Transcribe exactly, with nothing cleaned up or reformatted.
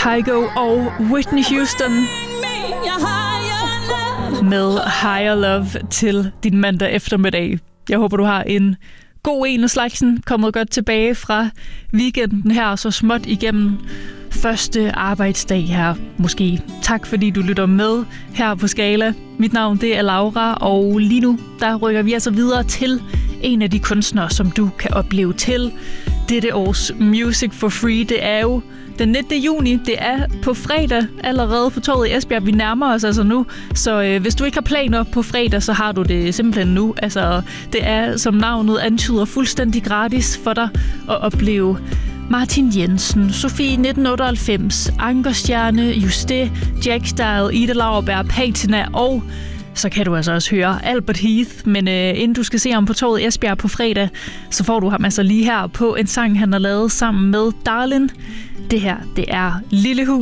Kygo og Whitney Houston med Higher Love til din mandag eftermiddag. Jeg håber, du har en god en af slagsen, kommet godt tilbage fra weekenden her, så småt igennem første arbejdsdag her måske. Tak fordi du lytter med her på Skala. Mit navn det er Laura, og lige nu der rykker vi altså videre til en af de kunstnere, som du kan opleve til dette års Music for Free. Det er jo den nittende juni, det er på fredag allerede på Torvet i Esbjerg. Vi nærmer os altså nu, så øh, hvis du ikke har planer på fredag, så har du det simpelthen nu. Altså, det er, som navnet antyder, fuldstændig gratis for dig at opleve Martin Jensen, Sofie nitten otteoghalvfems, Ankerstjerne, Juste, Jack Style, Ida Lauerberg, Patina og så kan du altså også høre Albert Heath, men øh, inden du skal se ham på Torvet i Esbjerg på fredag, så får du ham altså lige her på en sang, han har lavet sammen med Darlin. Det her, det er Lille Hus.